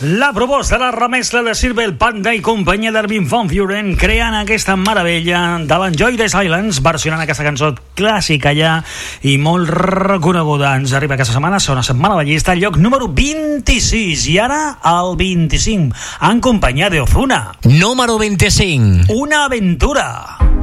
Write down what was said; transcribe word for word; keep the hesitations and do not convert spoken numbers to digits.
La proposta de la remescla de Silver Panda i companyia d'Armin van Buuren creant aquesta meravella de l'Enjoy the Silence, versionant aquesta cançó clàssica ja i molt reconeguda. Ens arriba aquesta setmana, serà una setmana a la llista, lloc número vint-i-sis, i ara el vint-i-cinc, en companyia d'Ozuna. Número vint-i-cinc. Una aventura.